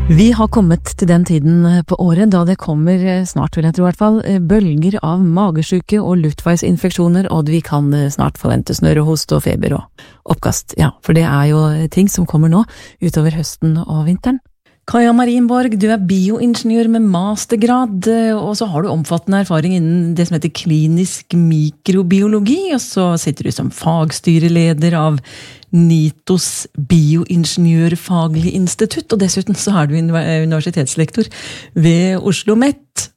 Vi har kommet til den tiden på året da det kommer, snart vil jeg tro I hvert fall, bølger av magesyke og luftveisinfeksjoner, og vi kan snart forvente snørr og host og feber og oppkast. Ja, for det jo ting som kommer nå utover høsten og vinteren. Kaja Marienborg, du bioingeniør med mastergrad, og så har du omfattende erfaring innen det som heter klinisk mikrobiologi, og så sitter du som fagstyreleder av NITOs bioingeniørfaglig institutt, og dessuten så du universitetslektor ved Oslo Met.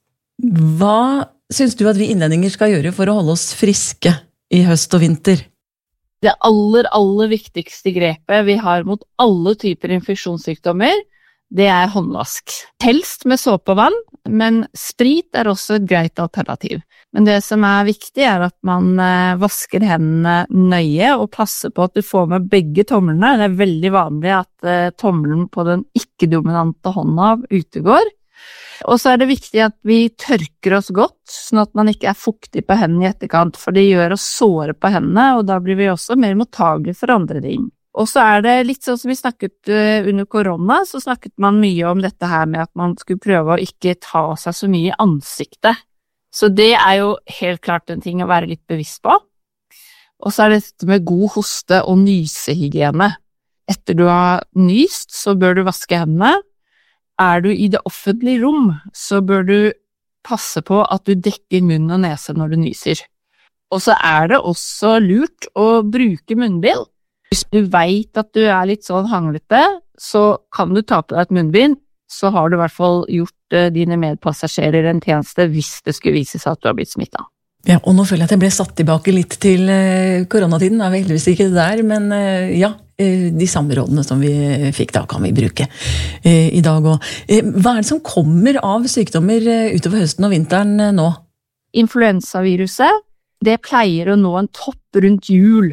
Hva synes du at vi innlendinger skal gjøre for å holde oss friske I høst og vinter? Det aller viktigste grepet vi har mot alle typer infeksjonssykdommer, det håndvask. Helst med såpe og vann, men sprit også et greit alternativ. Men det som viktig at man vasker hendene nøye og passer på at du får med begge tommelene. Det veldig vanlig at tommelen på den ikke-dominante hånda utegår. Og så det viktig at vi tørker oss godt, sånn at man ikke fuktig på hendene I etterkant, for det gjør oss såre på hendene, og da blir vi også mer mottagelige for andre ting. Og så det litt sånn som vi snakket under korona, så snakket man mye om dette her med at man skulle prøve å ikke ta seg så mye I ansiktet. Så det jo helt klart en ting å være litt bevisst på. Og så det dette med god hoste- og nysehygiene. Etter du har nyst, så bør du vaske hendene. Du I det offentlige rom, så bør du passe på at du dekker munn og nese når du nyser. Og så det også lurt å bruke munnbind. Hvis du vet at du litt sånn hanglete, så kan du ta på deg et munnbind, så har du I hvert fall gjort dine medpassasjerer en tjeneste hvis det skulle vise seg at du har blitt smittet. Ja, og nå føler jeg at jeg ble satt tilbake litt til koronatiden, vi heldigvis ikke der, men ja, de samme rådene som vi fikk da kan vi bruke I dag også. Hva det som kommer av sykdommer utover høsten og vinteren nå? Influensaviruset, det pleier å nå en topp rundt jul.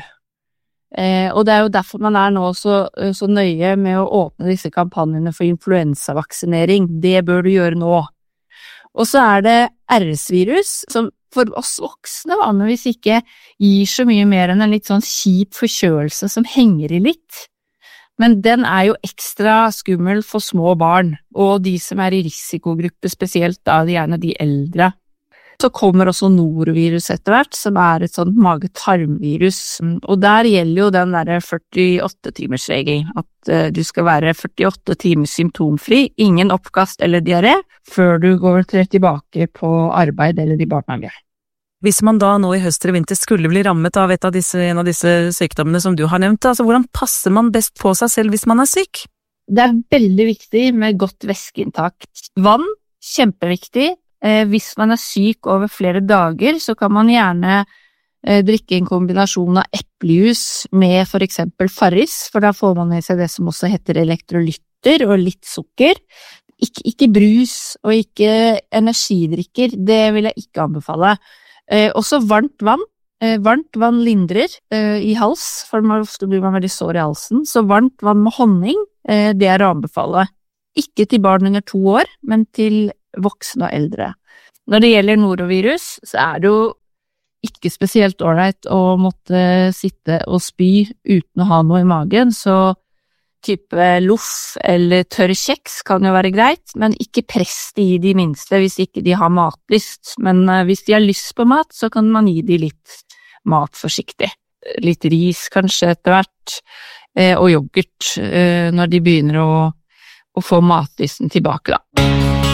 Og det jo derfor man nå så nøye med å åpne disse kampanjene for influensavaksinering. Det bør du gjøre nå. Og så det RS-virus, som for oss voksne vanligvis ikke gir så mye mer enn en litt sånn kjip forkjølelse som henger I litt. Men den jo ekstra skummel for små barn, og de som I risikogruppe, spesielt da gjerne de eldre. Så kommer også norovirus etter hvert, som et sånt mage-tarmvirus, og der gjelder jo den der 48-timersregel, at du skal være 48 timer symptomfri, ingen oppkast eller diaré, før du går tilbake på arbeid eller I barnehage. Hvis man da nå I høst eller vinter skulle bli rammet av en av disse sykdommene som du har nevnt, altså hvordan passer man best på seg selv hvis man syk? Det veldig viktig med godt væskeinntak. Vann, kjempeviktig. Hvis man syk over flere dager, så kan man gjerne drikke en kombinasjon av eplejus med for eksempel Farris, for da får man I seg det som også heter elektrolytter og litt sukker. Ikke brus og ikke energidrikker, det vil jeg ikke anbefale. Også varmt vann. Varmt vann lindrer I hals, for ofte blir man veldig sår I halsen, så varmt vann med honning, det å anbefale. Ikke til barn under 2 år, men til voksne og eldre. Når det gjelder norovirus, så det jo ikke spesielt ålreit å måtte sitte og spy uten å ha noe I magen, så type loff eller tørr kjeks kan jo være greit, men ikke press de I de minste hvis ikke de har matlyst. Men hvis de har lyst på mat, så kan man gi de litt mat forsiktig. Litt ris kanskje etter hvert, og yoghurt når de begynner å få matlysten tilbake da.